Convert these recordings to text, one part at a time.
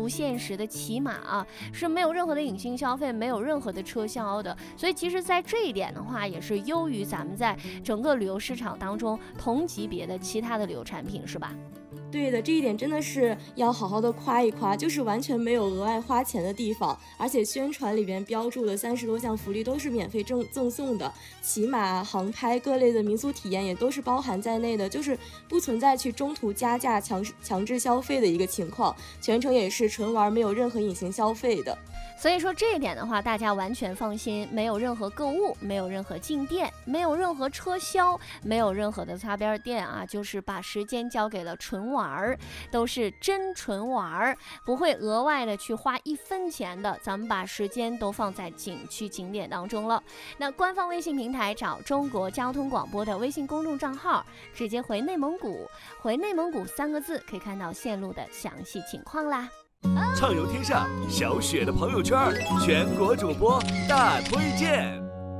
不限时的骑马啊，是没有任何的隐形消费，没有任何的车销的。所以其实在这一点的话，也是优于咱们在整个旅游市场当中同级别的其他的旅游产品，是吧？ 对的，这一点真的是要好好的夸一夸，就是完全没有额外花钱的地方，而且宣传里边标注的30多项福利都是免费赠送的，骑马、航拍各类的民俗体验也都是包含在内的，就是不存在去中途加价强制消费的一个情况，全程也是纯玩，没有任何隐形消费的。 所以说这一点的话，大家完全放心，没有任何购物，没有任何进店，没有任何车销，没有任何的擦边店啊，就是把时间交给了纯玩，都是真纯玩，不会额外的去花1分钱的，咱们把时间都放在景区景点当中了。那官方微信平台找中国交通广播的微信公众账号，直接回内蒙古，回内蒙古3个字，可以看到线路的详细情况啦。 畅游天下，小雪的朋友圈，全国主播大推荐。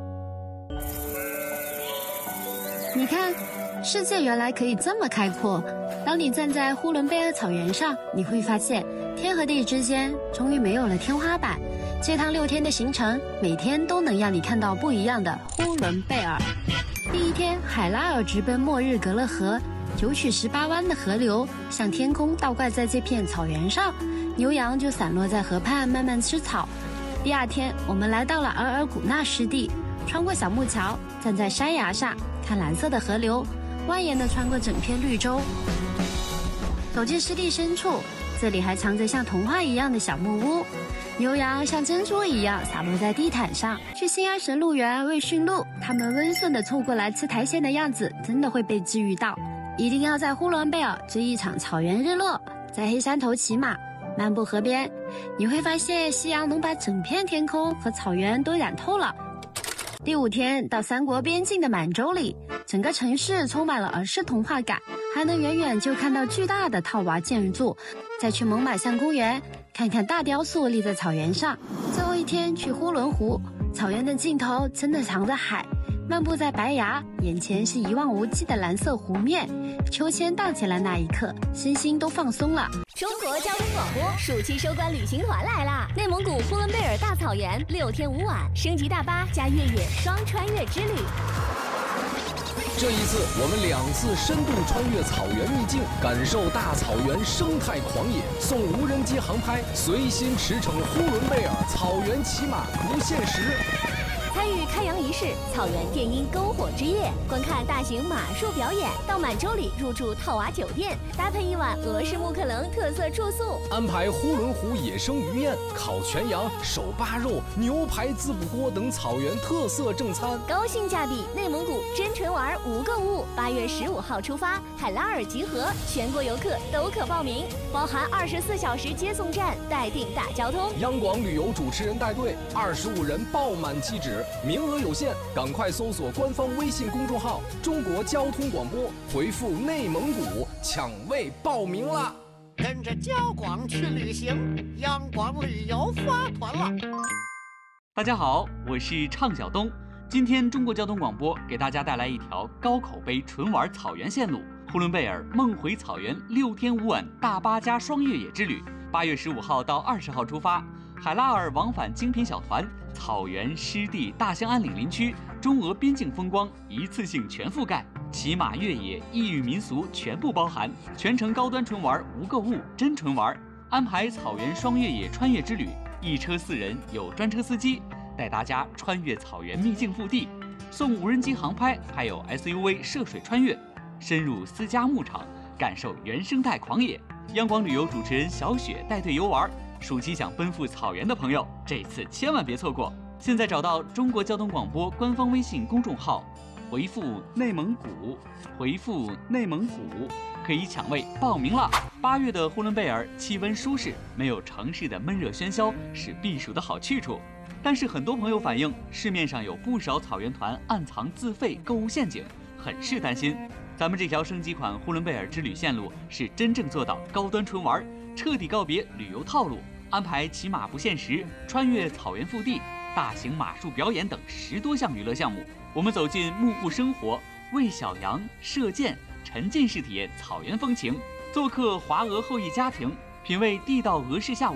你看，世界原来可以这么开阔。当你站在呼伦贝尔草原上，你会发现天和地之间终于没有了天花板。这趟6天的行程，每天都能让你看到不一样的呼伦贝尔。第一天，海拉尔直奔末日格勒河，9曲18弯的河流像天空倒挂在这片草原上，牛羊就散落在河畔慢慢吃草。第2天，我们来到了额尔古纳湿地，穿过小木桥，站在山崖上看蓝色的河流蜿蜒地穿过整片绿洲。走进湿地深处，这里还藏着像童话一样的小木屋，牛羊像珍珠一样洒落在地毯上。去新安神鹿园喂驯鹿，它们温顺地凑过来吃苔藓的样子，真的会被治愈到。一定要在呼伦贝尔追一场草原日落，在黑山头骑马，漫步河边，你会发现夕阳能把整片天空和草原都染透了。第5天，到3国边境的满洲里，整个城市充满了儿时童话感，还能远远就看到巨大的套娃建筑。再去猛犸象公园，看看大雕塑立在草原上。最后1天去呼伦湖，草原的尽头真的藏着海，漫步在白崖，眼前是一望无际的蓝色湖面。秋千荡起来那一刻，身心都放松了。 中国交通广播暑期收官旅行团来啦！内蒙古呼伦贝尔大草原6天5晚，升级大巴加越野双穿越之旅。 这一次，我们2次深度穿越草原秘境，感受大草原生态狂野，送无人机航拍，随心驰骋呼伦贝尔草原骑马不限时。 参与开洋仪式、草原电音篝火之夜，观看大型马术表演，到满洲里入住套娃酒店，搭配1晚俄式木克棱特色住宿， 安排呼伦湖野生鱼宴、烤全羊、手扒肉、牛排滋补锅等草原特色正餐， 高性价比内蒙古真纯玩无购物。8月15号出发，海拉尔集合，全国游客都可报名，包含24小时接送站，待定大交通。 央广旅游主持人带队，25人爆满机止。名额有限，赶快搜索官方微信公众号“中国交通广播”，回复“内蒙古”抢位报名啦！ 跟着交广去旅行，央广旅游发团了。 大家好，我是畅晓东。今天中国交通广播给大家带来一条高口碑纯玩草原线路——呼伦贝尔梦回草原6天5晚大巴加双越野之旅。8月15号到20号出发，海拉尔往返精品小团，草原、湿地、大兴安岭林区、中俄边境风光一次性全覆盖，骑马、越野、异域民俗全部包含，全程高端纯玩无购物，真纯玩。安排草原双越野穿越之旅，1车4人，有专车司机带大家穿越草原秘境腹地，送无人机航拍，还有 SUV 涉水穿越，深入私家牧场，感受原生态狂野。央广旅游主持人小雪带队游玩，暑期想奔赴草原的朋友，这次千万别错过。现在找到中国交通广播官方微信公众号，回复内蒙古，回复内蒙古，可以抢位报名了。8月的呼伦贝尔气温舒适，没有城市的闷热喧嚣，是避暑的好去处。但是很多朋友反映，市面上有不少草原团暗藏自费购物陷阱，很是担心。咱们这条升级款呼伦贝尔之旅线路是真正做到高端纯玩，彻底告别旅游套路，安排骑马不限时、穿越草原腹地、大型马术表演等10多项娱乐项目。我们走进牧户生活，喂小羊、射箭，沉浸式体验草原风情，做客华俄后裔家庭，品味地道俄式下午